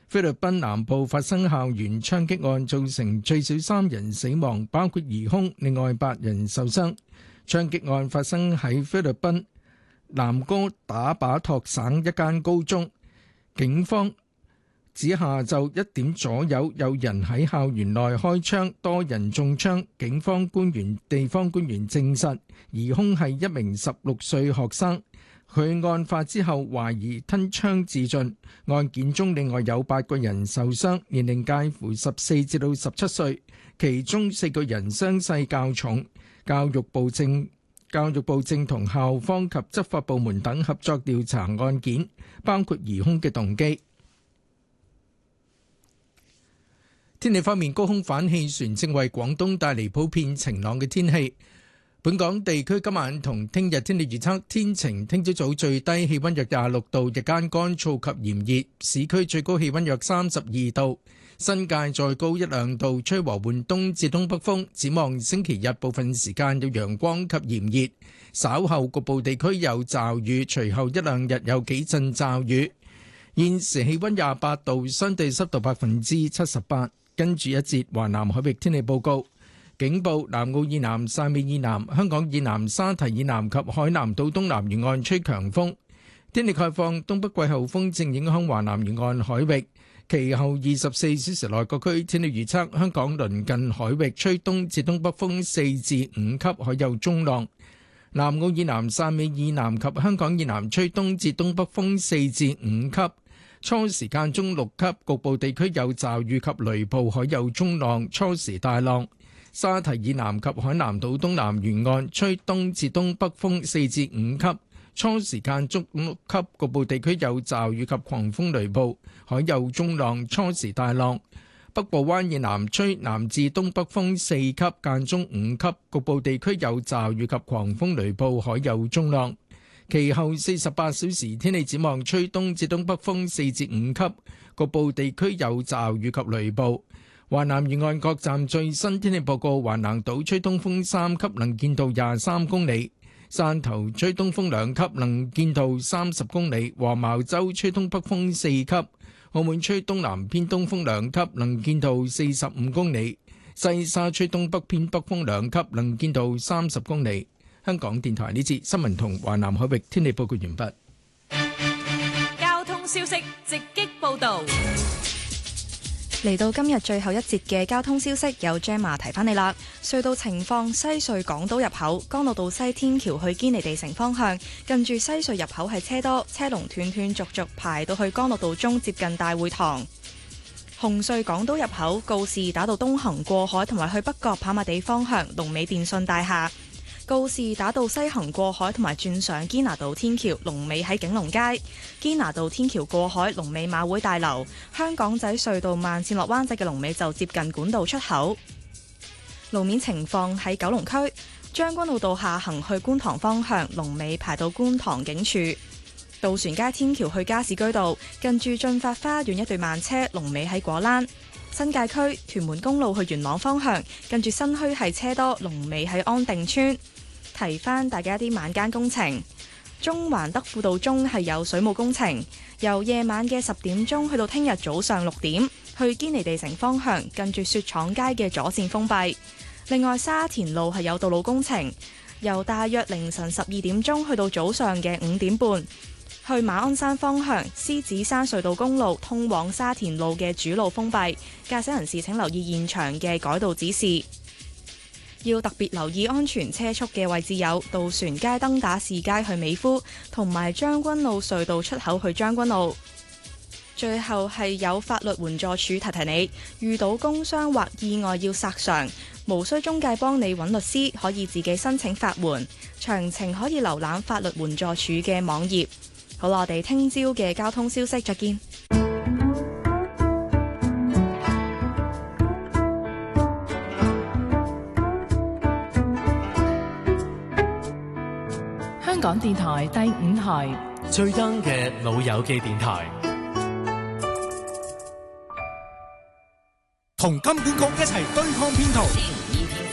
菲律賓南部發生校園槍擊案，造成最少3人死亡，包括疑兇，另外8人受傷。槍擊案發生喺菲律賓南哥打巴托省一間高中，警方指下晝1點左右有人喺校園內開槍，多人中槍。地方官員證實，疑兇係一名16歲學生。佢案發之後懷疑吞槍自盡，案件中另外有8個人受傷，年齡介乎14至到17歲，其中4個人傷勢較重。教育部正同校方及執法部門等合作調查案件，包括疑兇嘅動機。天氣方面，高空反氣旋正為廣東帶嚟普遍晴朗嘅天氣。本港地區今晚同聽日天氣預測天晴，聽朝早最低氣溫約26度，日間乾燥及炎熱，市區最高氣溫約32度，新界再高1、2度，吹和緩東至東北風。展望星期日部分時間有陽光及炎熱，稍後局部地區有驟雨，隨後1、2日有幾陣驟雨。現時氣溫28度，相對濕度78%。跟住一節華南海域天氣報告。警報：南澳以南、汕尾以南、香港以南、沙堤以南及海南島東南沿岸吹強風。天氣概況：東北季候風正影響華南沿岸海域。其後24小時內各區天氣預測：香港鄰近海域吹東至東北風4至5級，海有中浪；南澳以南、汕尾以南及香港以南吹東至東北風4至5級，初時間中6級，局部地區有驟雨及雷暴，海有中浪，初時大浪。沙堤以南及海南島東南沿岸吹東至東北風4至5級，初時間中6級，局部地區有驟雨及狂風雷暴，海有中浪，初時大浪。北部灣以南吹南至東北風4級，間中5級，局部地區有驟雨及狂風雷暴，海有中浪。其後48小時天氣展望，吹東至東北風4至5級，局部地區有驟雨及雷暴。華南沿岸各站最新天氣報告：華南島吹東風3級，能見度23公里；汕頭吹東風2級，能見度30公里；黃茅洲吹東北風4級；澳門吹東南偏東風2級，能見度45公里；西沙吹東北偏北風2級，能見度30公里。香港電台呢節新聞同華南海域天氣報告完畢。 交通消息直擊報道。 嚟到今日最後一節嘅交通消息，有 Gemma 提翻你啦。隧道情況：西隧港島入口，干諾道西天橋去堅尼地城方向，近住西隧入口係車多，車龍斷斷續續排到去干諾道中接近大會堂。紅隧港島入口，告士打道東行過海同埋去北角跑馬地方向，龍尾電訊大廈。告士打道西行過海同埋轉上堅拿道天橋，龍尾喺景隆街；堅拿道天橋過海，龍尾馬會大樓。香港仔隧道慢線落灣仔嘅龍尾就接近管道出口。路面情況喺九龍區將軍澳道下行去觀塘方向，龍尾排到觀塘警署；渡船街天橋去加士居道，近住駿發花園一段慢車，龍尾喺果欄。新界區屯門公路去元朗方向，近住新墟係車多，龍尾喺安定村。提翻大家一啲晚間工程，中環德輔道中係有水務工程，由夜晚嘅10點鐘去到聽日早上6點，去堅尼地城方向近住雪廠街嘅左線封閉。另外沙田路係有道路工程，由大約凌晨12點鐘去到早上嘅5點半，去馬鞍山方向獅子山隧道公路通往沙田路嘅主路封閉，駕駛人士請留意現場嘅改道指示。要特別留意安全車速嘅位置有渡船街登打士街去美孚，同埋將軍澳隧道出口去將軍澳。最後係有法律援助處提提你，遇到工傷或意外要索償，無需中介幫你揾律師，可以自己申請法援。詳情可以瀏覽法律援助處嘅網頁。好啦，我哋聽朝嘅交通消息再見。 香港電台第5台最 young 嘅老友記電台，同金管局一齊對抗騙徒。